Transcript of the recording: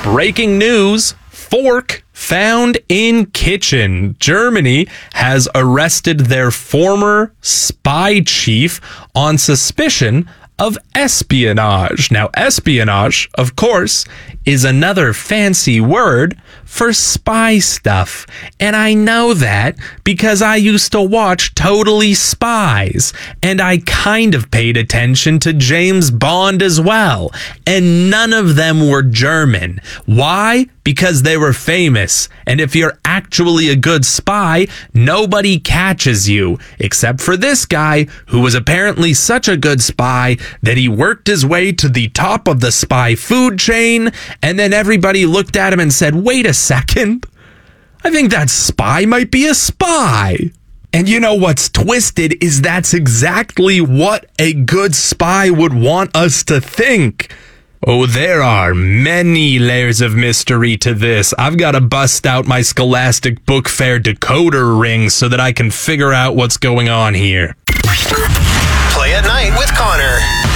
Breaking news, fork found in kitchen. Germany has arrested their former spy chief on suspicion of espionage. Now, espionage, of course, is another fancy word for spy stuff. And I know that because I used to watch Totally Spies, and I kind of paid attention to James Bond as well. And none of them were German. Why? Because they were famous. And if you're actually a good spy, nobody catches you, except for this guy who was apparently such a good spy that he worked his way to the top of the spy food chain, and then everybody looked at him and said, wait a second, I think that spy might be a spy. And you know what's twisted is that's exactly what a good spy would want us to think. Oh, there are many layers of mystery to this. I've got to bust out my Scholastic Book Fair decoder ring so that I can figure out what's going on here. Play at Night with Connor.